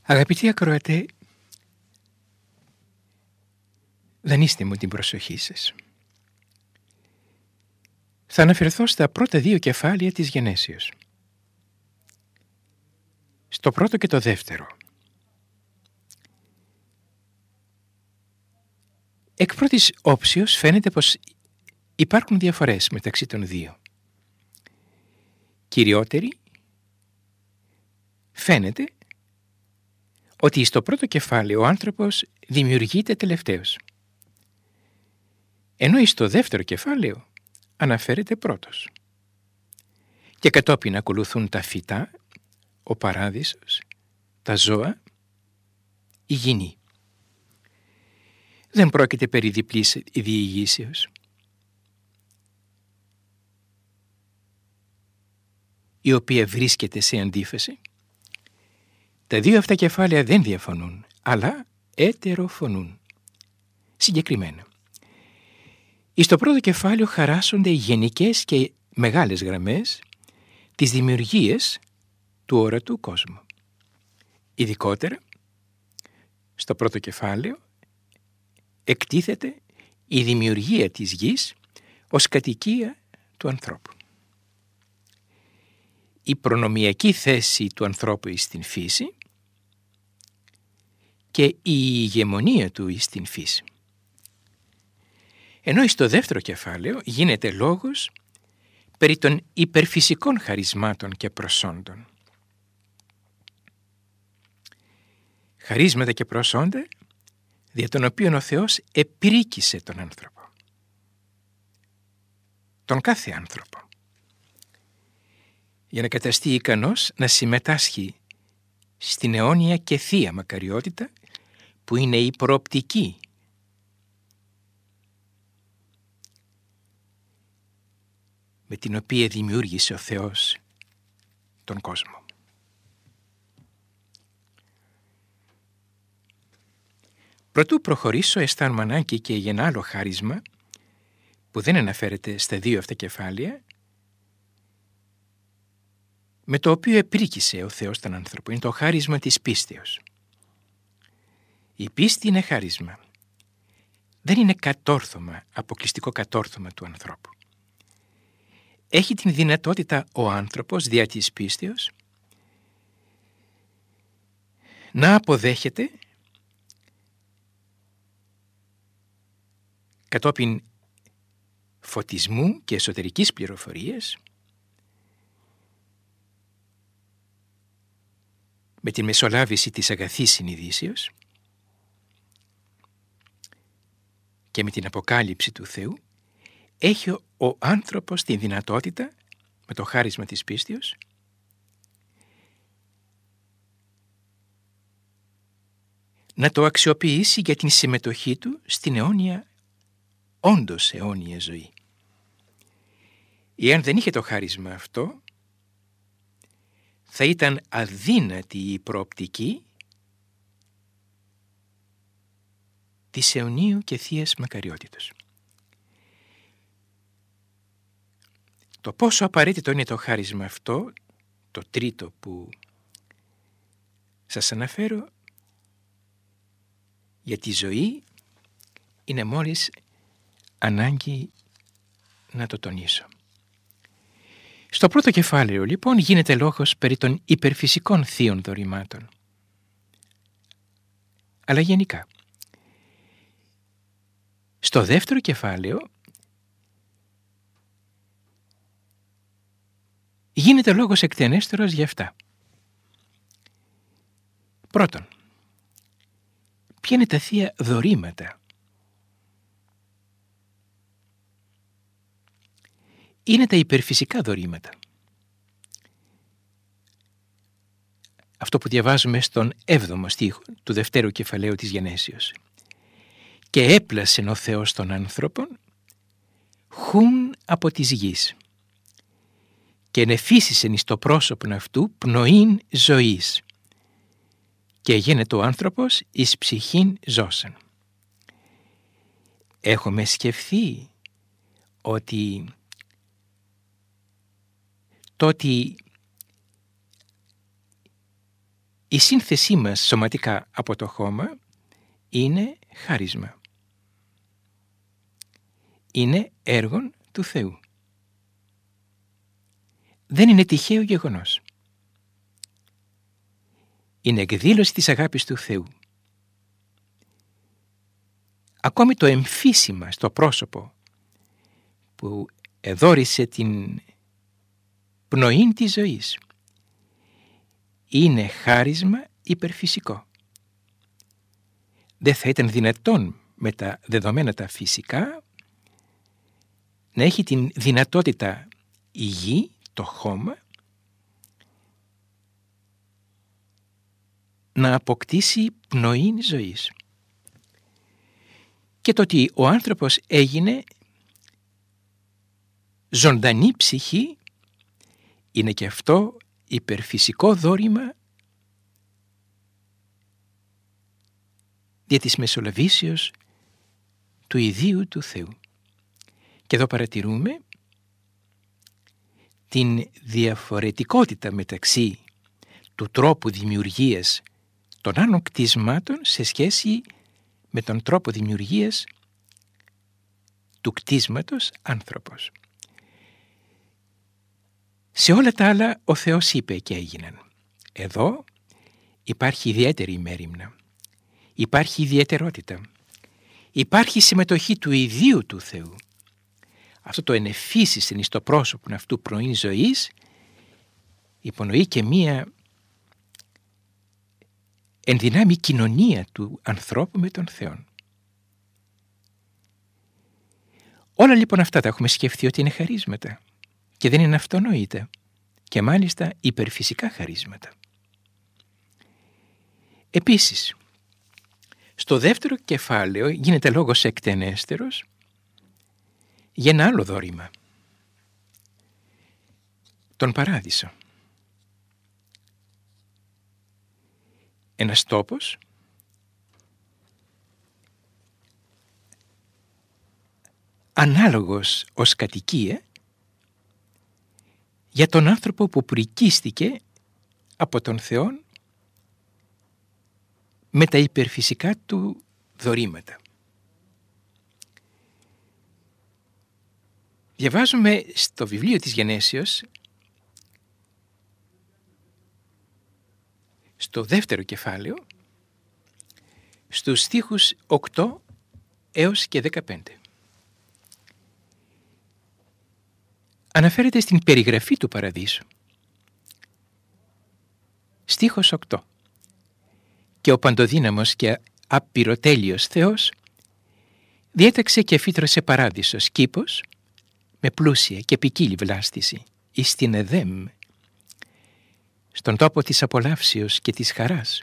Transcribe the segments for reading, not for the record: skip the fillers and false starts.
Αγαπητοί ακροατέ, δανείστε μου την προσοχή σας. Θα αναφερθώ στα πρώτα δύο κεφάλαια της Γενέσεως. Στο πρώτο και το δεύτερο. Εκ πρώτης όψεως φαίνεται πως υπάρχουν διαφορές μεταξύ των δύο. Κυριότερη, φαίνεται ότι στο πρώτο κεφάλαιο ο άνθρωπος δημιουργείται τελευταίος, ενώ στο δεύτερο κεφάλαιο αναφέρεται πρώτος. Και κατόπιν ακολουθούν τα φυτά, ο παράδεισος, τα ζώα, η γηνή. Δεν πρόκειται περί διπλής διηγήσεως, η οποία βρίσκεται σε αντίφαση. Τα δύο αυτά κεφάλαια δεν διαφωνούν, αλλά ετεροφωνούν. Συγκεκριμένα, στο πρώτο κεφάλαιο χαράσσονται οι γενικές και μεγάλες γραμμές της δημιουργίας του ορατού κόσμου. Ειδικότερα, στο πρώτο κεφάλαιο εκτίθεται η δημιουργία της γης ως κατοικία του ανθρώπου. Η προνομιακή θέση του ανθρώπου στην φύση και η ηγεμονία του στην φύση. Ενώ στο δεύτερο κεφάλαιο γίνεται λόγος περί των υπερφυσικών χαρισμάτων και προσόντων. Χαρίσματα και προσόντα δια των οποίων ο Θεός επρίκησε τον άνθρωπο. Τον κάθε άνθρωπο. Για να καταστεί ικανός να συμμετάσχει στην αιώνια και θεία μακαριότητα που είναι η προοπτική με την οποία δημιούργησε ο Θεός τον κόσμο. Προτού προχωρήσω, αισθάνομαι ανάγκη και για ένα άλλο χάρισμα που δεν αναφέρεται στα δύο αυτά κεφάλαια, με το οποίο επρίκησε ο Θεός τον άνθρωπο. Είναι το χάρισμα της πίστεως. Η πίστη είναι χάρισμα. Δεν είναι κατόρθωμα, αποκλειστικό κατόρθωμα του ανθρώπου. Έχει την δυνατότητα ο άνθρωπος δια της πίστεως να αποδέχεται κατόπιν φωτισμού και εσωτερικής πληροφορίας, με τη μεσολάβηση της αγαθής συνειδήσεως και με την αποκάλυψη του Θεού, έχει ο άνθρωπος την δυνατότητα, με το χάρισμα της πίστεως, να το αξιοποιήσει για την συμμετοχή του στην αιώνια, όντως αιώνια ζωή. Εάν δεν είχε το χάρισμα αυτό, θα ήταν αδύνατη η προοπτική της αιωνίου και θείας μακαριότητος. Το πόσο απαραίτητο είναι το χάρισμα αυτό, το τρίτο που σας αναφέρω, για τη ζωή, είναι μόλις ανάγκη να το τονίσω. Στο πρώτο κεφάλαιο λοιπόν γίνεται λόγος περί των υπερφυσικών θείων δωρημάτων. Αλλά γενικά. Στο δεύτερο κεφάλαιο γίνεται λόγος εκτενέστερος για αυτά. Πρώτον, ποια είναι τα θεία δωρήματα? Είναι τα υπερφυσικά δωρήματα. Αυτό που διαβάζουμε στον 7ο στίχο του δευτέρου κεφαλαίου της Γενέσεως. Και έπλασεν ο Θεός των άνθρωπων χουν από της γης και ενεφύσισεν εις το πρόσωπον αυτού πνοήν ζωής και γίνεται ο άνθρωπος εις ψυχήν ζώσαν. Έχουμε σκεφτεί ότι το ότι η σύνθεσή μας σωματικά από το χώμα είναι χάρισμα. Είναι έργον του Θεού. Δεν είναι τυχαίο γεγονός. Είναι εκδήλωση της αγάπης του Θεού. Ακόμη το εμφύσιμα στο πρόσωπο που εδώρισε την πνοή της ζωής είναι χάρισμα υπερφυσικό. Δεν θα ήταν δυνατόν με τα δεδομένα τα φυσικά να έχει την δυνατότητα η γη, το χώμα, να αποκτήσει πνοή ζωής. Και το ότι ο άνθρωπος έγινε ζωντανή ψυχή είναι και αυτό υπερφυσικό δώρημα δια της μεσολαβήσεως του ιδίου του Θεού. Και εδώ παρατηρούμε την διαφορετικότητα μεταξύ του τρόπου δημιουργίας των άλλων κτισμάτων σε σχέση με τον τρόπο δημιουργίας του κτίσματος άνθρωπος. Σε όλα τα άλλα ο Θεός είπε και έγιναν. Εδώ υπάρχει ιδιαίτερη μέριμνα, υπάρχει ιδιαιτερότητα, υπάρχει συμμετοχή του ιδίου του Θεού. Αυτό το ενεφύσιστεν εις το πρόσωπον αυτού πνοήν ζωής υπονοεί και μία ενδυνάμει κοινωνία του ανθρώπου με τον Θεό. Όλα λοιπόν αυτά τα έχουμε σκεφτεί ότι είναι χαρίσματα και δεν είναι αυτονόητα και μάλιστα υπερφυσικά χαρίσματα. Επίσης, στο δεύτερο κεφάλαιο γίνεται λόγος εκτενέστερος για ένα άλλο δώρημα, τον Παράδεισο. Ένας τόπος ανάλογος ως κατοικία για τον άνθρωπο που πρικίστηκε από τον Θεό με τα υπερφυσικά του δωρήματα. Διαβάζουμε στο βιβλίο της Γενέσεως, στο δεύτερο κεφάλαιο, στους στίχους 8 έως και 15. Αναφέρεται στην περιγραφή του Παραδείσου. Στίχος 8. Και ο παντοδύναμος και απειροτέλειος Θεός διέταξε και φύτρωσε παράδεισος κήπος με πλούσια και ποικίλη βλάστηση εις την Εδέμ, στον τόπο της απολαύσεως και της χαράς,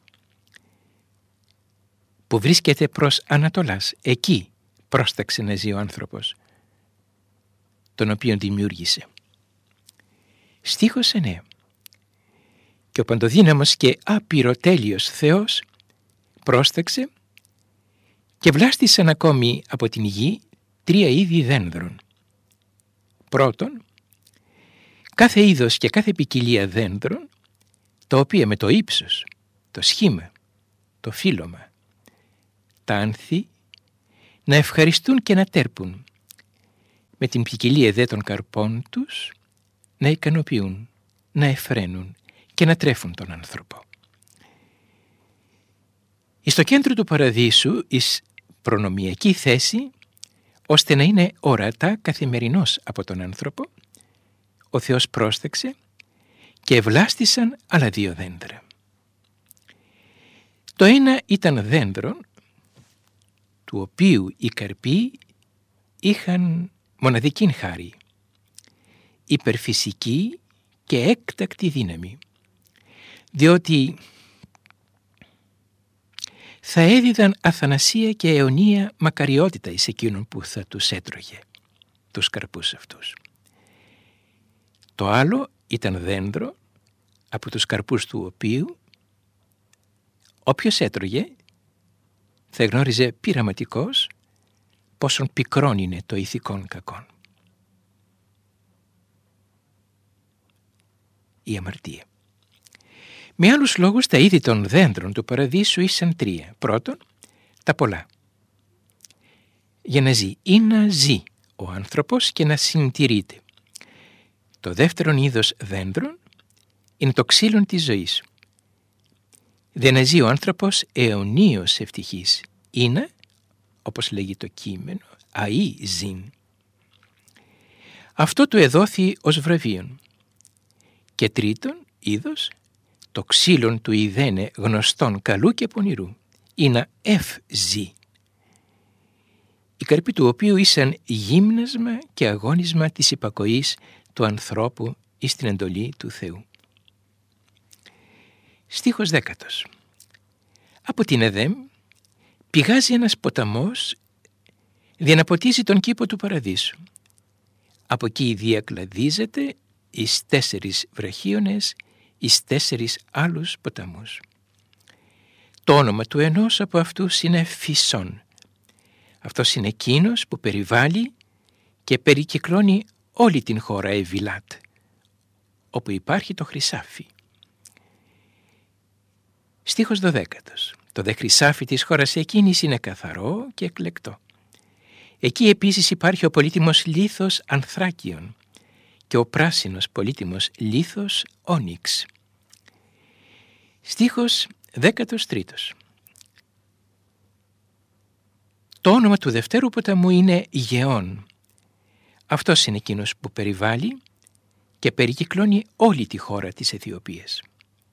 που βρίσκεται προς Ανατολάς. Εκεί πρόσταξε να ζει ο άνθρωπος, τον οποίον δημιούργησε. Στίχος 9. Και ο παντοδύναμος και απειροτέλειος Θεός πρόσταξε και βλάστησαν ακόμη από την γη 3 είδη δένδρων. Πρώτον, κάθε είδος και κάθε ποικιλία δένδρων, τα οποία με το ύψος, το σχήμα, το φύλλωμα, τα άνθη, να ευχαριστούν και να τέρπουν, με την ποικιλία δε των καρπών τους, να ικανοποιούν, να εφραίνουν και να τρέφουν τον άνθρωπο. Εις το κέντρο του Παραδείσου, εις προνομιακή θέση, ώστε να είναι ορατά καθημερινός από τον άνθρωπο, ο Θεός πρόσταξε και ευλάστησαν άλλα 2 δέντρα. Το ένα ήταν δέντρο, του οποίου οι καρποί είχαν μοναδική χάρη, υπερφυσική και έκτακτη δύναμη, διότι θα έδιδαν αθανασία και αιωνία μακαριότητα εις εκείνον που θα τους έτρωγε, τους καρπούς αυτούς. Το άλλο ήταν δέντρο, από τους καρπούς του οποίου όποιος έτρωγε θα γνώριζε πειραματικός πόσον πικρόν είναι το ηθικόν κακόν. Η αμαρτία. Με άλλους λόγους, τα είδη των δέντρων του παραδείσου ήσαν τρία. Πρώτον, τα πολλά. Για να ζει ή να ζει ο άνθρωπος και να συντηρείται. Το δεύτερον είδος δέντρων είναι το ξύλον της ζωής. Δεν να ζει ο άνθρωπος αιωνίως ευτυχής. Είναι, όπως λέγει το κείμενο, αΐ ζήν. Αυτό του εδόθη ως βραβείον. Και τρίτον είδος, το ξύλον του ιδένε γνωστόν καλού και πονηρού. Είναι ζει. Οι καρποί του οποίου ήσαν γύμνασμα και αγώνισμα της υπακοής του ανθρώπου εις την εντολή του Θεού. Στίχος 10. Από την Εδέμ πηγάζει ένας ποταμός, διαναποτίζει τον κήπο του παραδείσου. Από εκεί διακλαδίζεται εις 4 βραχίονες, εις 4 άλλους ποταμούς. Το όνομα του ενός από αυτούς είναι Φυσόν. Αυτός είναι εκείνος που περιβάλλει και περικυκλώνει όλη την χώρα Εβιλάτ, όπου υπάρχει το χρυσάφι. Στίχος 12. Το δε χρυσάφι της χώρας εκείνης είναι καθαρό και εκλεκτό. Εκεί επίσης υπάρχει ο πολύτιμος λίθος ανθράκιον και ο πράσινος πολύτιμος λίθος όνιξ. Στίχος 13. Το όνομα του δευτέρου ποταμού είναι Γεών. Αυτός είναι εκείνος που περιβάλλει και περικυκλώνει όλη τη χώρα της Αιθιοπίας.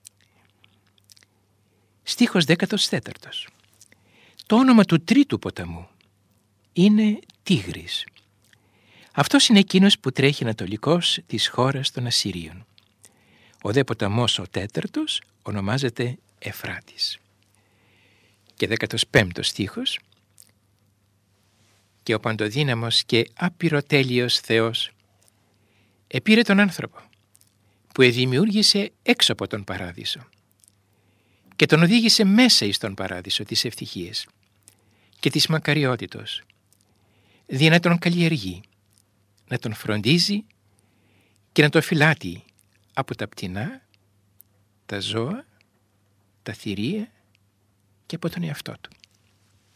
Στίχος 14. Το όνομα του τρίτου ποταμού είναι Τίγρης. Αυτός είναι εκείνος που τρέχει ανατολικός της χώρας των Ασσυρίων. Ο δε ποταμός ο τέταρτος ονομάζεται Εφράτης. Και 15 στίχος. Και ο παντοδύναμος και απειροτέλειος Θεός επήρε τον άνθρωπο που εδημιούργησε έξω από τον παράδεισο και τον οδήγησε μέσα εις τον παράδεισο της ευτυχίας και της μακαριότητος, δια να τον καλλιεργεί, να τον φροντίζει και να το φυλάτει από τα πτηνά, τα ζώα, τα θηρία και από τον εαυτό του.